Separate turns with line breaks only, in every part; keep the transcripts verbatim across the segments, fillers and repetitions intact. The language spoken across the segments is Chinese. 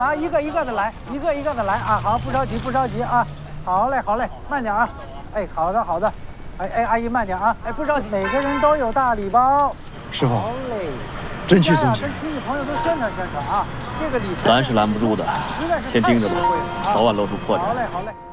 啊，一个一个的来，一个一个的来啊！好，不着急，不着急啊！好嘞，好嘞，慢点啊！哎，好的，好的。哎哎，阿姨慢点啊！哎，不着急，每个人都有大礼包。
师傅，
好嘞，
真去送去。
跟亲戚朋友都宣传宣传啊！这个理财
拦是拦不住的，先盯着吧，早晚露出破绽。
好嘞，好嘞。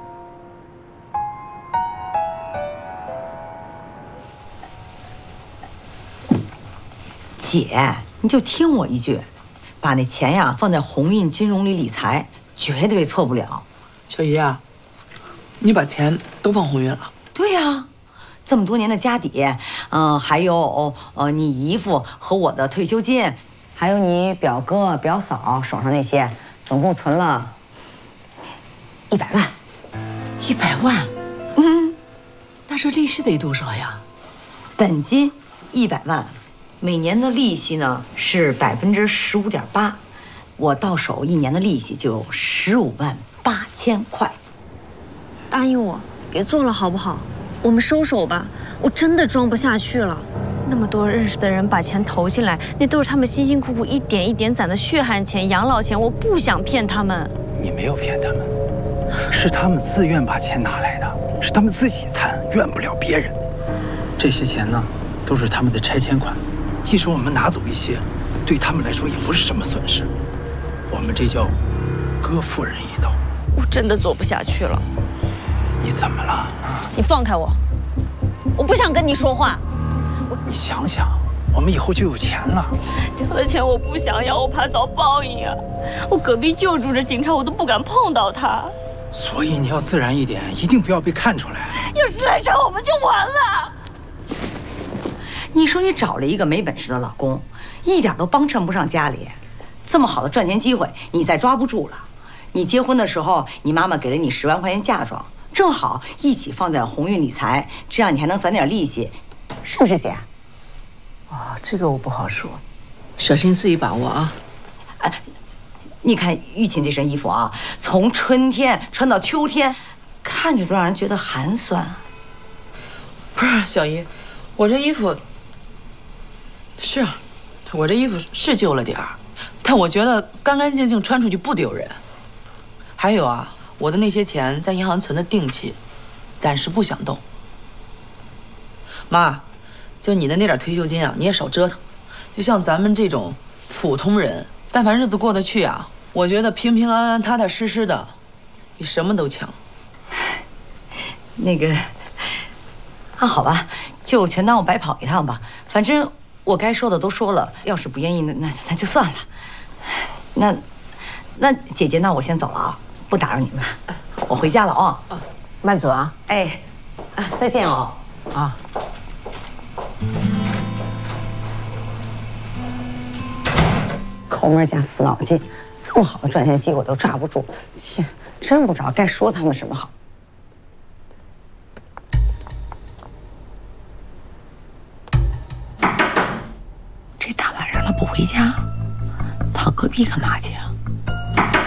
姐，你就听我一句，把那钱呀放在鸿运金融里理财，绝对错不了。
小姨啊，你把钱都放鸿运了？
对呀，这么多年的家底，嗯、呃，还有呃你姨父和我的退休金，还有你表哥表嫂手上那些，总共存了一百万。
一百万？嗯，那这利息得多少呀？
本金一百万。 每年的利息呢是百分之十五点八，我到手一年的利息就有十五万八千块。
答应我，别做了好不好？我们收手吧，我真的装不下去了。那么多认识的人把钱投进来，那都是他们辛辛苦苦一点一点攒的血汗钱、养老钱，我不想骗他们。
你没有骗他们，是他们自愿把钱拿来的，是他们自己贪，怨不了别人。这些钱呢，都是他们的拆迁款。 即使我们拿走一些，对他们来说也不是什么损失。我们这叫割富人一刀。
我真的做不下去了。
你怎么了？
你放开我！我不想跟你说话。
你想想，我们以后就有钱了。
这个钱我不想要，我怕遭报应啊！我隔壁就住着警察，我都不敢碰到他。
所以你要自然一点，一定不要被看出来。
要是来查我们就完了。
你说你找了一个没本事的老公，一点都帮衬不上家里，这么好的赚钱机会你再抓不住了。你结婚的时候，你妈妈给了你十万块钱嫁妆，正好一起放在鸿运理财，这样你还能攒点利息，是不是姐？
哦，这个我不好说，小心自己把握啊。
哎，你看玉琴这身衣服啊，从春天穿到秋天，看着都让人觉得寒酸。
不是小姨，我这衣服。 是，我这衣服是旧了点儿，但我觉得干干净净穿出去不丢人。还有啊，我的那些钱在银行存的定期，暂时不想动。妈，就你的那点退休金啊，你也少折腾。就像咱们这种普通人，但凡日子过得去啊，我觉得平平安安、踏踏实实的，比什么都强。
那个，啊，好吧，就全当我白跑一趟吧，反正。 我该说的都说了，要是不愿意，那那那就算了。那，那姐姐，那我先走了啊，不打扰你们，我回家了啊。
啊，慢走啊。
哎，啊，再见哦。
啊。
抠门加死脑筋，这么好的赚钱机会都抓不住，切，真不知道该说他们什么好。 这大晚上的不回家，跑隔壁干嘛去啊？